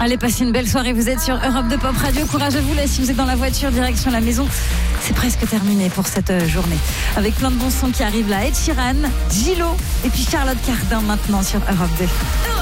Allez, passez une belle soirée. Vous êtes sur Europe 2 Pop Radio. Courage à vous là si vous êtes dans la voiture, direction la maison. C'est presque terminé pour cette journée. Avec plein de bons sons qui arrivent là. Ed Sheeran, Gillo et puis Charlotte Cardin maintenant sur Europe 2.